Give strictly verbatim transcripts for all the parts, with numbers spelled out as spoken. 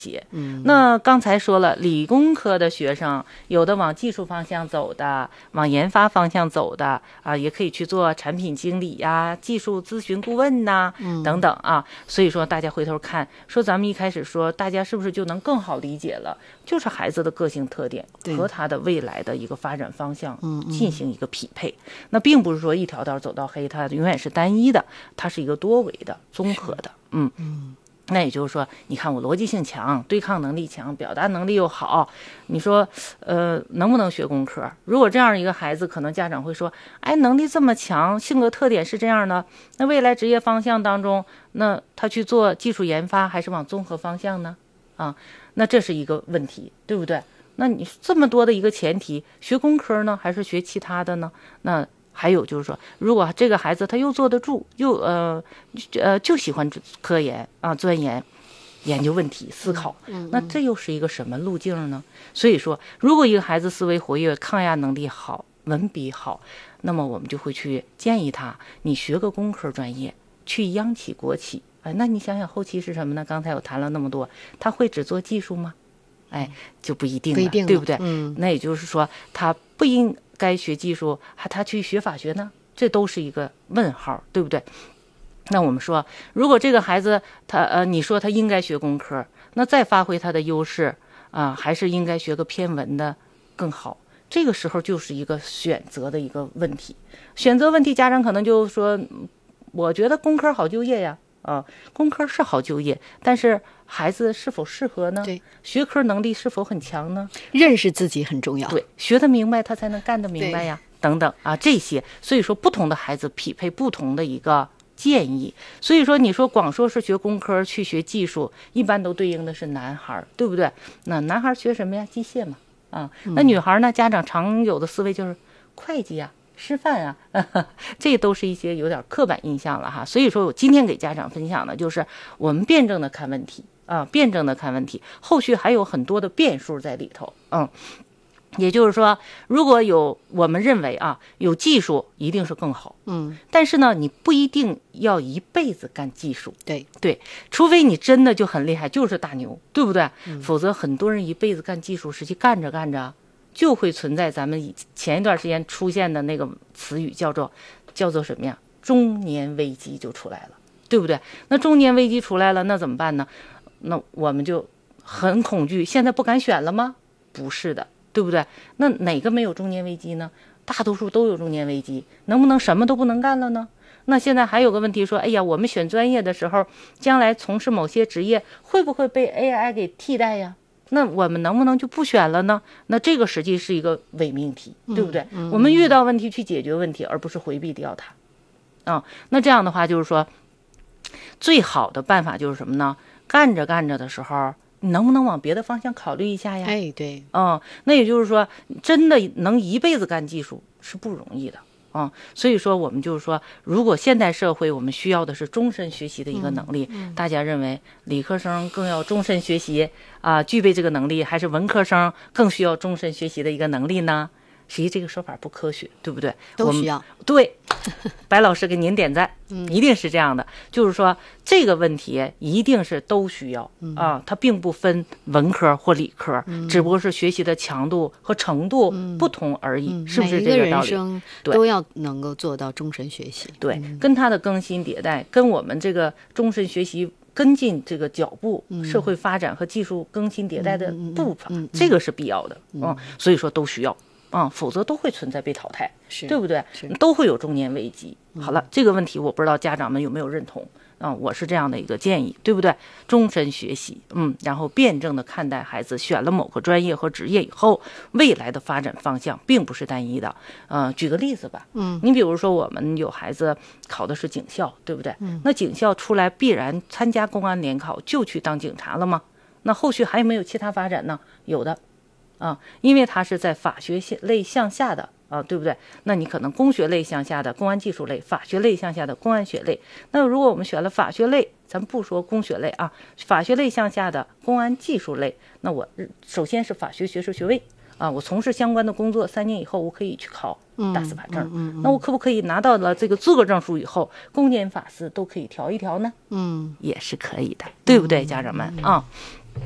嗯， 那刚才说了，理工科的学生有的往技术方向走的，往研发方向走的啊，也可以去做产品经理呀、技术咨询顾问呐、 嗯、 等等啊。所以说，大家回头看，说咱们一开始说，大家是不是就能更好理解了？就是孩子的个性特点和他的未来的一个发展方向进行一个匹配。嗯嗯，那并不是说一条道走到黑，它永远是单一的，它是一个多维的、综合的。嗯嗯。那也就是说，你看我逻辑性强，对抗能力强，表达能力又好，你说，呃，能不能学工科？如果这样一个孩子，可能家长会说，哎，能力这么强，性格特点是这样的，那未来职业方向当中，那他去做技术研发还是往综合方向呢？啊，那这是一个问题，对不对？那你这么多的一个前提，学工科呢，还是学其他的呢？那还有就是说，如果这个孩子他又坐得住，又呃呃就喜欢科研啊、钻研、研究问题、思考， 嗯嗯、 那这又是一个什么路径呢？所以说，如果一个孩子思维活跃、抗压能力好、文笔好，那么我们就会去建议他，你学个工科专业，去央企、国企。哎，那你想想后期是什么呢？刚才我谈了那么多，他会只做技术吗？哎，就不一定了， 不一定了对不对？ 嗯， 那也就是说，他不应该学技术，还他去学法学呢？这都是一个问号，对不对？那我们说，如果这个孩子他呃，你说他应该学工科，那再发挥他的优势啊、呃，还是应该学个偏文的更好。这个时候就是一个选择的一个问题，选择问题，家长可能就说，我觉得工科好就业呀。啊，工科是好就业，但是孩子是否适合呢？ 对， 学科能力是否很强呢？ 认识自己很重要。 对，学得明白他才能干得明白呀，等等啊，这些。所以说，不同的孩子匹配不同的一个建议。所以说，你说光说是学工科去学技术，一般都对应的是男孩，对不对？那男孩学什么呀？机械嘛，啊，那女孩呢？家长常有的思维就是会计呀。师范啊，呵呵，这都是一些有点刻板印象了哈。所以说我今天给家长分享的就是我们辩证的看问题啊，辩证的看问题，后续还有很多的变数在里头。嗯，也就是说，如果有我们认为啊，有技术一定是更好， 嗯， 但是呢，你不一定要一辈子干技术， 对对，除非你真的就很厉害，就是大牛，对不对？嗯、否则很多人一辈子干技术，实际干着干着。就会存在咱们前一段时间出现的那个词语，叫做叫做什么呀？中年危机就出来了，对不对？那中年危机出来了，那怎么办呢？那我们就很恐惧，现在不敢选了吗？不是的，对不对？那哪个没有中年危机呢？大多数都有中年危机，能不能什么都不能干了呢？那现在还有个问题说，哎呀，我们选专业的时候，将来从事某些职业会不会被 A I 给替代呀？那我们能不能就不选了呢？那这个实际是一个伪命题，对不对？ 嗯嗯、 我们遇到问题去解决问题，而不是回避掉它。啊，那这样的话就是说，最好的办法就是什么呢？干着干着的时候，你能不能往别的方向考虑一下呀？ 哎，对， 嗯，那也就是说，真的能一辈子干技术是不容易的。嗯，所以说我们就是说，如果现代社会我们需要的是终身学习的一个能力， 嗯嗯、 大家认为理科生更要终身学习啊、呃，具备这个能力，还是文科生更需要终身学习的一个能力呢？实际这个说法不科学，对不对？ 都需要。 对，白老师给您点赞，嗯，一定是这样的。就是说这个问题一定是都需要、嗯、啊，它并不分文科或理科，嗯、只不过是学习的强度和程度不同而已，嗯、是不是这个道理？ 每一个人生都要能够做到终身学习。 对，嗯、跟它的更新迭代，跟我们这个终身学习跟进这个脚步，嗯、社会发展和技术更新迭代的步伐，嗯嗯嗯、这个是必要的。嗯，嗯所以说都需要。啊、嗯，否则都会存在被淘汰，对不对？都会有中年危机。好了，这个问题我不知道家长们有没有认同啊、嗯？我是这样的一个建议，对不对？终身学习，嗯，然后辩证的看待孩子选了某个专业和职业以后，未来的发展方向并不是单一的。呃，举个例子吧，嗯，你比如说我们有孩子考的是警校，对不对？嗯，那警校出来必然参加公安联考就去当警察了吗？那后续还有没有其他发展呢？有的。啊，因为它是在法学类向下的啊，对不对？那你可能工学类向下的公安技术类，法学类向下的公安学类。那如果我们选了法学类，咱不说工学类啊，法学类向下的公安技术类，那我首先是法学学士学位啊，我从事相关的工作三年以后，我可以去考大司法证。嗯嗯嗯、那我可不可以拿到了这个资格证书以后，公检法司都可以调一调呢？嗯，也是可以的，对不对，家长们啊？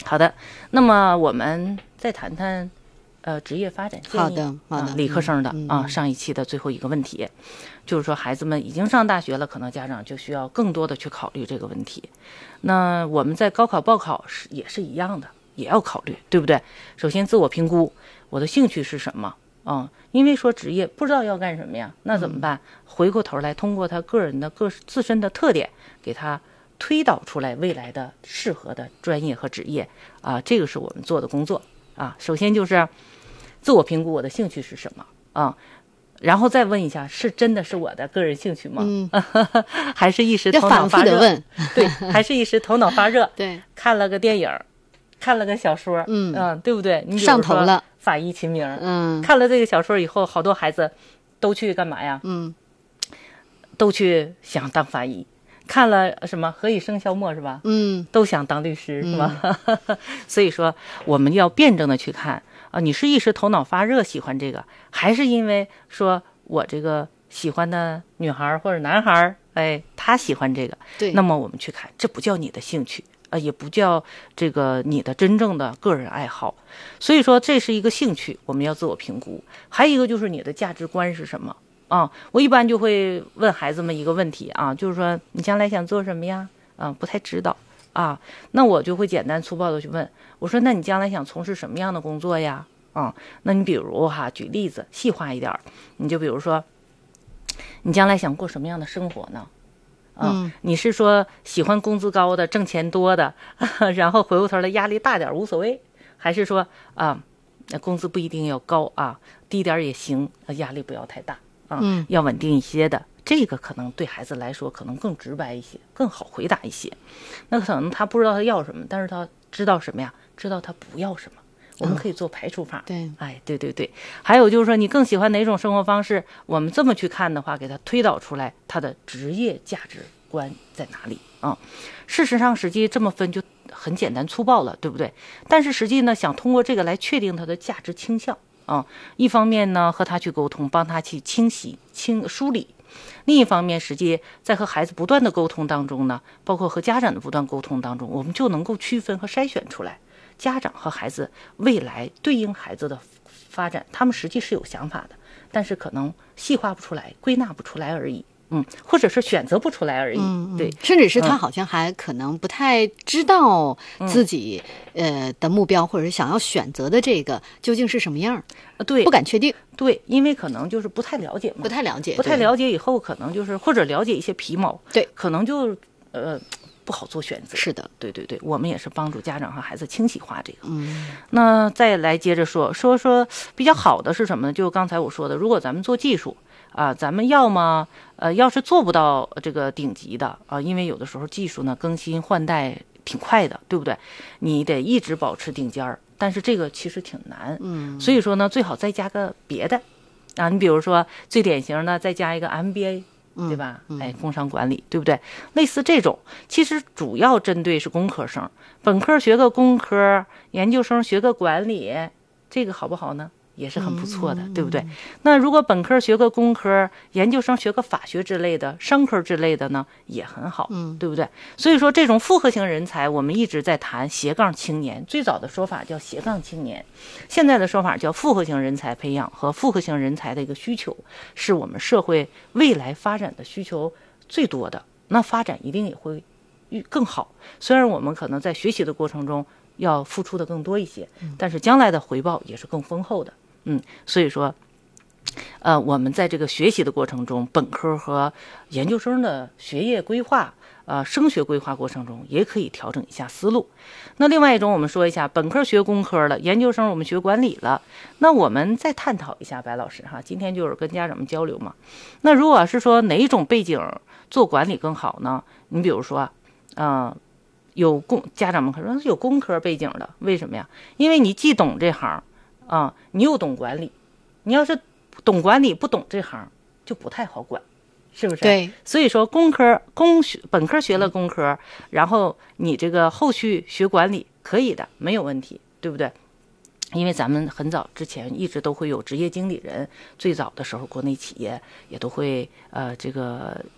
好的，那么我们再谈谈呃职业发展建议。 好的好的、 啊、理科生的、 嗯、 啊，上一期的最后一个问题，就是说孩子们已经上大学了，可能家长就需要更多的去考虑这个问题。那我们在高考报考是也是一样的，也要考虑，对不对？首先自我评估，我的兴趣是什么？嗯，因为说职业不知道要干什么呀，那怎么办？嗯、回过头来，通过他个人的个自身的特点，给他推导出来未来的适合的专业和职业啊，这个是我们做的工作啊。首先就是自我评估我的兴趣是什么啊，然后再问一下，是真的是我的个人兴趣吗？ 嗯， 还是一时头脑发热？ 问对，还是一时头脑发热？ 对， 看了个电影，看了个小说， 嗯嗯，对不对？你上头了， 法医秦明， 嗯， 看了这个小说以后，好多孩子都去干嘛呀？ 嗯， 都去想当法医。看了什么何以笙箫默是吧？ 嗯， 都想当律师、嗯、是吧？所以说我们要辩证的去看啊，你是一时头脑发热喜欢这个，还是因为说我这个喜欢的女孩或者男孩，哎，他喜欢这个， 对， 那么我们去看，这不叫你的兴趣啊，也不叫这个你的真正的个人爱好。所以说这是一个兴趣，我们要自我评估。还有一个就是你的价值观是什么啊？我一般就会问孩子们一个问题啊，就是说你将来想做什么呀？啊，不太知道啊，那我就会简单粗暴的去问，我说那你将来想从事什么样的工作呀？啊，那你比如哈，举例子细化一点，你就比如说，你将来想过什么样的生活呢？啊， 嗯、 你是说喜欢工资高的、挣钱多的，然后回过头来压力大点无所谓，还是说啊，工资不一定要高啊，低点也行，压力不要太大啊， 嗯、 要稳定一些的。这个可能对孩子来说可能更直白一些，更好回答一些。那可能他不知道他要什么，但是他知道什么呀？知道他不要什么。我们可以做排除法。 哦、对， 哎，对对对。还有就是说，你更喜欢哪种生活方式？我们这么去看的话，给他推导出来他的职业价值观在哪里啊、嗯？事实上，实际这么分就很简单粗暴了，对不对？但是实际呢，想通过这个来确定他的价值倾向啊、嗯。一方面呢，和他去沟通，帮他去清晰、清梳理。另一方面，实际在和孩子不断的沟通当中呢，包括和家长的不断沟通当中，我们就能够区分和筛选出来，家长和孩子未来对应孩子的发展，他们实际是有想法的，但是可能细化不出来，归纳不出来而已。嗯，或者是选择不出来而已。 嗯， 对， 甚至是他好像还可能不太知道自己、嗯、呃的目标，或者是想要选择的这个究竟是什么样。 对， 不敢确定。 对，因为可能就是不太了解嘛， 不太了解， 不太了解以后，可能就是或者了解一些皮毛， 对， 可能就呃不好做选择。 是的， 对对对，我们也是帮助家长和孩子清晰化这个。 嗯， 那再来接着说说说比较好的是什么呢？就刚才我说的，如果咱们做技术。啊，咱们要么呃，要是做不到这个顶级的啊，因为有的时候技术呢更新换代挺快的，对不对？你得一直保持顶尖儿，但是这个其实挺难， 嗯， 所以说呢，最好再加个别的啊，你比如说最典型的再加一个 M B A， 对吧？ 嗯、 哎，工商管理，对不对？类似这种，其实主要针对是工科生，本科学个工科，研究生学个管理，这个好不好呢？也是很不错的， 嗯、 对不对？那如果本科学个工科，研究生学个法学之类的，商科之类的呢，也很好， 嗯， 对不对？所以说这种复合型人才，我们一直在谈斜杠青年，最早的说法叫斜杠青年，现在的说法叫复合型人才培养和复合型人才的一个需求，是我们社会未来发展的需求最多的，那发展一定也会更好。虽然我们可能在学习的过程中要付出的更多一些，但是将来的回报也是更丰厚的。嗯，所以说，呃，我们在这个学习的过程中，本科和研究生的学业规划，呃，升学规划过程中，也可以调整一下思路。那另外一种，我们说一下，本科学工科了，研究生我们学管理了，那我们再探讨一下，白老师哈，今天就是跟家长们交流嘛。那如果是说哪一种背景做管理更好呢？你比如说，嗯、呃。有工家长们可能是有工科背景的，为什么呀？因为你既懂这行啊，你又懂管理。你要是懂管理不懂这行，就不太好管，是不是？ 对。 所以说工科工学本科学了工科，然后你这个后续学管理可以的，没有问题，对不对？因为咱们很早之前一直都会有职业经理人，最早的时候国内企业也都会呃这个呃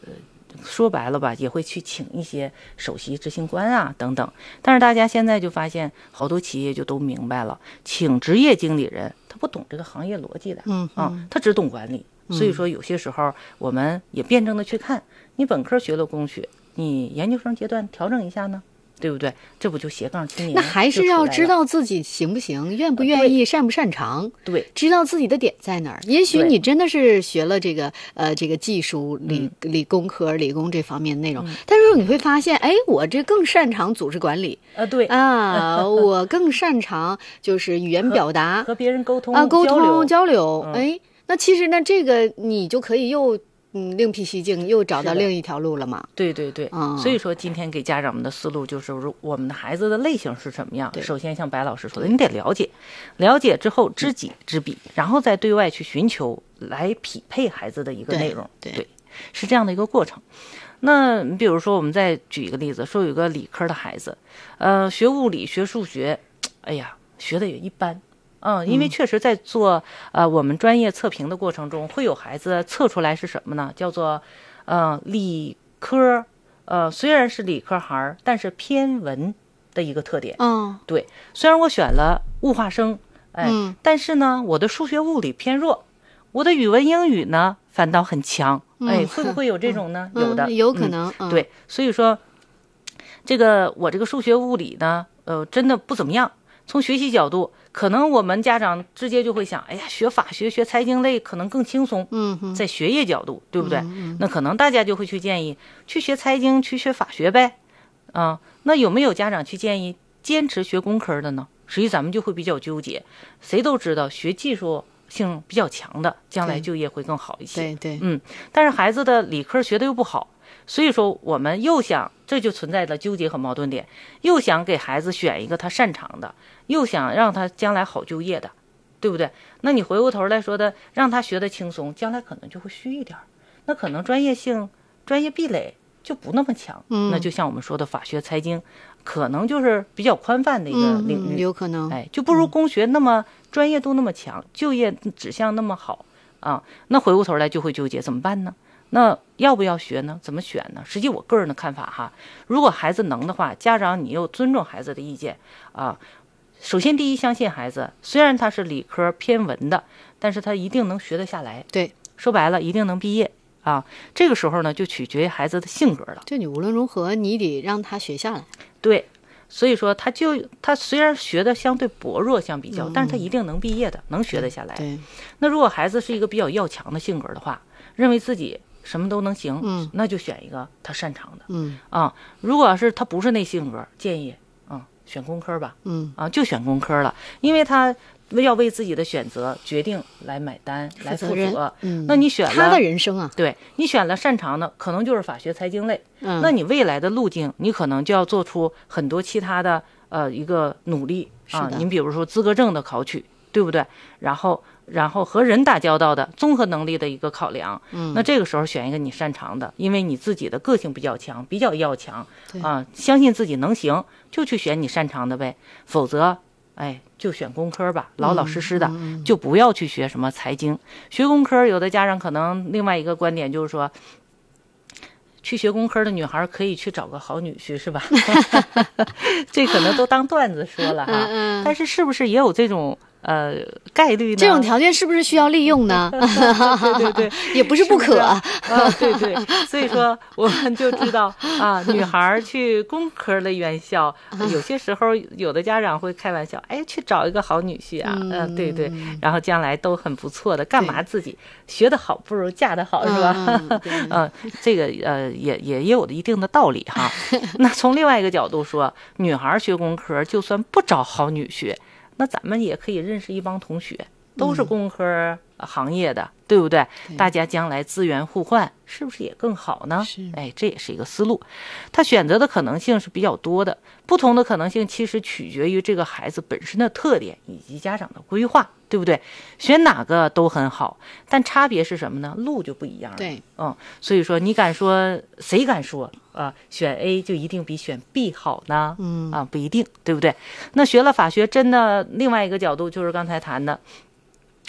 说白了吧，也会去请一些首席执行官啊等等。但是大家现在就发现，好多企业就都明白了，请职业经理人，他不懂这个行业逻辑的， 嗯啊，他只懂管理。所以说，有些时候我们也辩证的去看，你本科学了工学，你研究生阶段调整一下呢，对不对？这不就斜杠青年？ 那还是要知道自己行不行，愿不愿意，擅不擅长。 对， 知道自己的点在哪儿。也许你真的是学了这个呃这个技术理、嗯、理工科、理工这方面内容，嗯、但是你会发现，哎，我这更擅长组织管理啊，对啊，我更擅长就是语言表达， 和, 和别人沟通啊，沟通交流。 嗯、哎，那其实呢，这个你就可以又。嗯，另辟蹊径，又找到另一条路了嘛？ 对对对， 嗯， 所以说今天给家长们的思路就是，我们的孩子的类型是什么样？首先像白老师说的，你得了解，了解之后知己知彼，然后再对外去寻求来匹配孩子的一个内容。 对， 对，是这样的一个过程。那比如说，我们再举一个例子，说有个理科的孩子，呃，学物理、学数学，哎呀，学的也一般。嗯，因为确实在做呃我们专业测评的过程中，会有孩子测出来是什么呢？叫做呃理科，呃虽然是理科孩，但是偏文的一个特点。 嗯， 对，虽然我选了物化生，哎， 嗯、 但是呢，我的数学物理偏弱，我的语文英语呢反倒很强。哎，会不会有这种呢？ 嗯、 有的， 嗯、有可能、 嗯。对，所以说这个我这个数学物理呢，呃，真的不怎么样。从学习角度，可能我们家长直接就会想，哎呀，学法学、学财经类可能更轻松。 嗯， 在学业角度，对不对？ 嗯、 那可能大家就会去建议去学财经，去学法学呗。啊，那有没有家长去建议坚持学工科的呢？实际咱们就会比较纠结。谁都知道学技术性比较强的，将来就业会更好一些。 对对， 嗯，但是孩子的理科学的又不好。所以说我们又想，这就存在了纠结和矛盾点，又想给孩子选一个他擅长的，又想让他将来好就业的，对不对？那你回过头来说的，让他学的轻松，将来可能就会虚一点，那可能专业性专业壁垒就不那么强。 嗯， 那就像我们说的法学财经，可能就是比较宽泛的一个领域。 嗯、有可能， 哎，就不如工学那么、嗯、专业度那么强，就业指向那么好啊。那回过头来就会纠结怎么办呢？那要不要学呢？怎么选呢？实际我个人的看法哈，如果孩子能的话，家长你又尊重孩子的意见啊。首先第一，相信孩子，虽然他是理科偏文的，但是他一定能学得下来。 对， 说白了，一定能毕业啊。这个时候呢，就取决于孩子的性格了。 就你无论如何，你得让他学下来。 对，所以说他就他虽然学的相对薄弱相比较， 嗯、 但是他一定能毕业的，能学得下来。 对。 那如果孩子是一个比较要强的性格的话，认为自己什么都能行， 嗯， 那就选一个他擅长的， 嗯啊，如果是他不是那性格，建议啊选工科吧， 嗯啊就选工科了，因为他要为自己的选择决定来买单，来负责。 嗯， 那你选了他的人生啊， 对你选了擅长的，可能就是法学财经类， 嗯， 那你未来的路径，你可能就要做出很多其他的呃一个努力啊，您比如说资格证的考取，对不对？然后。然后和人打交道的综合能力的一个考量， 嗯， 那这个时候选一个你擅长的，因为你自己的个性比较强，比较要强啊，相信自己能行，就去选你擅长的呗。否则，哎，就选工科吧，老老实实的， 嗯嗯、 就不要去学什么财经。学工科，有的家长可能另外一个观点就是说，去学工科的女孩可以去找个好女婿，是吧？这可能都当段子说了哈。 嗯嗯、 但是是不是也有这种？呃，概率呢？ 这种条件是不是需要利用呢？ 对对对， 也不是不可。 是不是啊，对对，所以说我们就知道啊，女孩去工科的院校，有些时候有的家长会开玩笑，哎，去找一个好女婿啊，嗯、呃，对对，然后将来都很不错的，干嘛自己学得好不如嫁得好，是吧？ 嗯， 呃，这个呃也也也有一定的道理哈。那从另外一个角度说，女孩学工科，就算不找好女婿。那咱们也可以认识一帮同学，都是工科行业的，嗯、对不对？ 对， 大家将来资源互换，是不是也更好呢？ 是， 哎，这也是一个思路。他选择的可能性是比较多的，不同的可能性其实取决于这个孩子本身的特点以及家长的规划，对不对？选哪个都很好，但差别是什么呢？路就不一样了。 对， 嗯，所以说你敢说，谁敢说？啊，选 A 就一定比选 B 好呢？ 嗯啊，不一定，对不对？那学了法学，真的另外一个角度就是刚才谈的，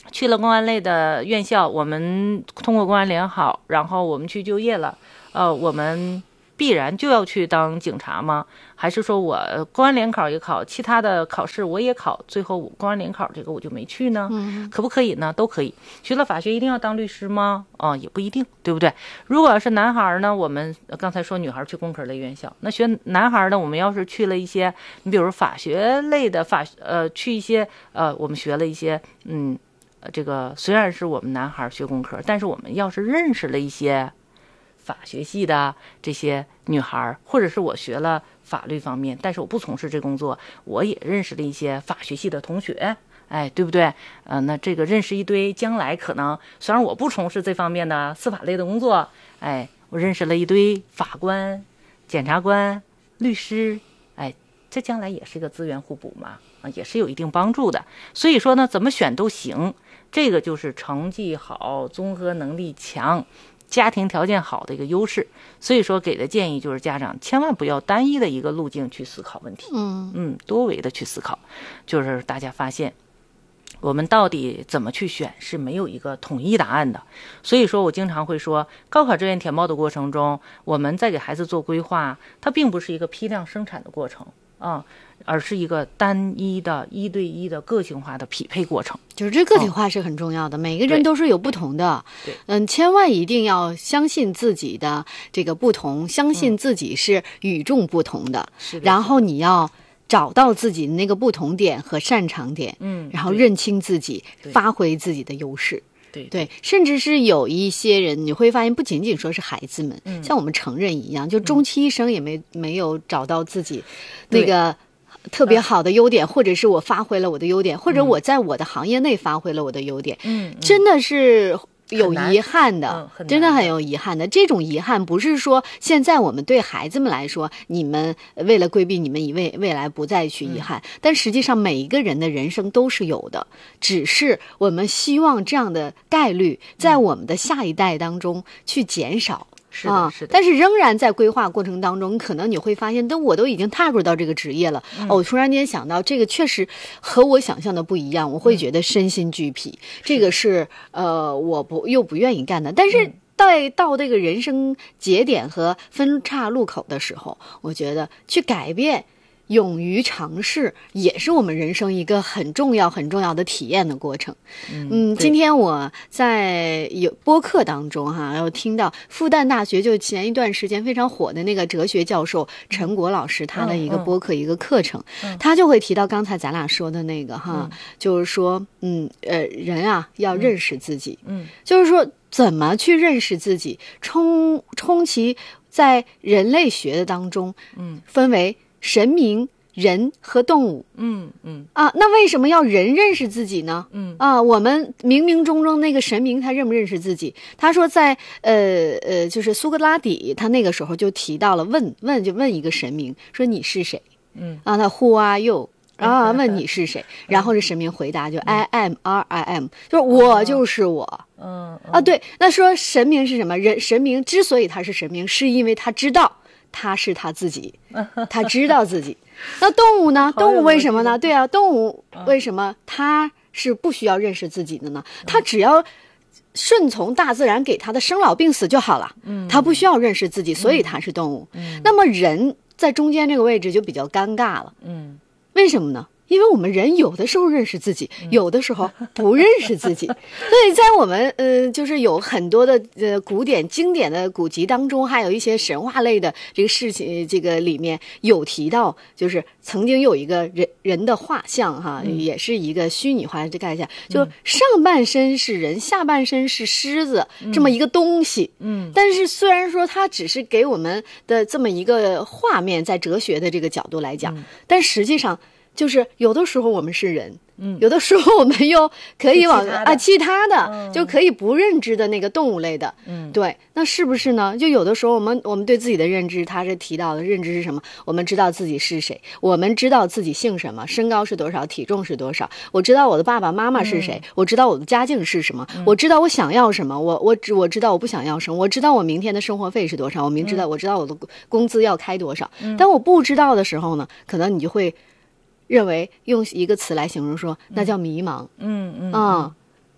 去了公安类的院校，我们通过公安联考，然后我们去就业了，呃，我们必然就要去当警察吗？还是说我公安联考也考，其他的考试我也考，最后公安联考这个我就没去呢？嗯，可不可以呢？都可以。学了法学一定要当律师吗？啊、呃，也不一定，对不对？如果要是男孩呢，我们刚才说女孩去工科类院校，那学男孩呢，我们要是去了一些，你比如法学类的法，呃，去一些呃，我们学了一些，嗯，这个虽然是我们男孩学工科，但是我们要是认识了一些法学系的这些女孩，或者是我学了法律方面，但是我不从事这工作，我也认识了一些法学系的同学，哎，对不对？呃，那这个认识一堆，将来可能虽然我不从事这方面的司法类的工作，哎，我认识了一堆法官、检察官、律师，哎，这将来也是一个资源互补嘛，啊，也是有一定帮助的。所以说呢，怎么选都行，这个就是成绩好、综合能力强、家庭条件好的一个优势。所以说给的建议就是家长千万不要单一的一个路径去思考问题， 嗯嗯，多维的去思考，就是大家发现我们到底怎么去选是没有一个统一答案的。所以说我经常会说，高考志愿填报的过程中，我们在给孩子做规划，它并不是一个批量生产的过程啊，而是一个单一的一对一的个性化的匹配过程。 就是这个体化是很重要的，哦、每个人都是有不同的。 对， 嗯，千万一定要相信自己的这个不同，相信自己是与众不同的。 是的。 然后你要找到自己的那个不同点和擅长点， 嗯， 然后认清自己，发挥自己的优势。 对对，甚至是有一些人，你会发现，不仅仅说是孩子们， 嗯、 像我们成人一样，就终其一生也没、嗯、没有找到自己那个特别好的优点，或者是我发挥了我的优点，或者我在我的行业内发挥了我的优点， 嗯， 真的是有遗憾的， 嗯、 真的很有遗憾的。这种遗憾不是说现在我们对孩子们来说，你们为了规避你们以未未来不再去遗憾、嗯，但实际上每一个人的人生都是有的，只是我们希望这样的概率在我们的下一代当中去减少。 是的，是的、 啊，但是仍然在规划过程当中，可能你会发现，但我都已经踏入到这个职业了，嗯哦、我突然间想到，这个确实和我想象的不一样，我会觉得身心俱疲，嗯、这个是呃，我不又不愿意干的。但是在到这个人生节点和分岔路口的时候，我觉得去改变。勇于尝试也是我们人生一个很重要很重要的体验的过程。嗯，嗯今天我在有播客当中哈，有听到复旦大学就前一段时间非常火的那个哲学教授陈果老师他的一个播客、嗯、一个课程、嗯，他就会提到刚才咱俩说的那个哈，嗯、就是说嗯呃人啊要认识自己，嗯，就是说怎么去认识自己，充充其在人类学的当中，嗯，分为神明、人和动物， 嗯嗯啊，那为什么要人认识自己呢？ 嗯啊，我们冥冥中中那个神明他认不认识自己？他说在呃呃，就是苏格拉底他那个时候就提到了问问就问一个神明说你是谁？ 嗯啊，他 Who are you？啊，问你是谁？然后这神明回答就 I am R I am， 就是我就是我。 嗯啊，对，那说神明是什么？人神明之所以他是神明，是因为他知道。他是他自己，他知道自己。那动物呢？动物为什么呢？对啊，动物为什么它是不需要认识自己的呢？它只要顺从大自然给它的生老病死就好了。嗯，它不需要认识自己，所以它是动物。嗯，那么人在中间这个位置就比较尴尬了。 嗯， 为什么呢？因为我们人有的时候认识自己，有的时候不认识自己，所以在我们呃，就是有很多的呃古典经典的古籍当中，还有一些神话类的这个事情，这个里面有提到，就是曾经有一个人人的画像哈，嗯、也是一个虚拟化的概念，就上半身是人，下半身是狮子、嗯、这么一个东西。 嗯， 但是虽然说它只是给我们的这么一个画面，在哲学的这个角度来讲，嗯、但实际上。就是有的时候我们是人，嗯，有的时候我们又可以往啊其他的、嗯、就可以不认知的那个动物类的，嗯，对，那是不是呢？就有的时候我们我们对自己的认知，他是提到的认知是什么？我们知道自己是谁，我们知道自己姓什么，身高是多少，体重是多少，我知道我的爸爸妈妈是谁，嗯、我知道我的家境是什么，嗯、我知道我想要什么，我我知我知道我不想要什么，我知道我明天的生活费是多少，我明知道、嗯、我知道我的工资要开多少。嗯、当我不知道的时候呢，可能你就会。认为用一个词来形容说，那叫迷茫。 嗯嗯啊、嗯，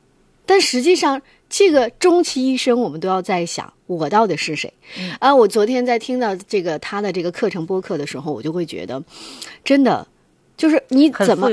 但实际上这个终其一生我们都要在想我到底是谁、 嗯、 啊！我昨天在听到这个他的这个课程播客的时候，我就会觉得真的就是你怎么